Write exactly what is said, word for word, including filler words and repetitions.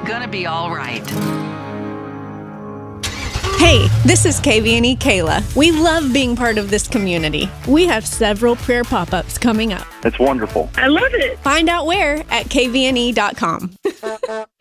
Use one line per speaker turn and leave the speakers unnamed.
gonna be all right.
Hey, this is K V N E Kayla. We love being part of this community. We have several prayer pop-ups coming up.
It's wonderful.
I love it.
Find out where at K V N E dot com.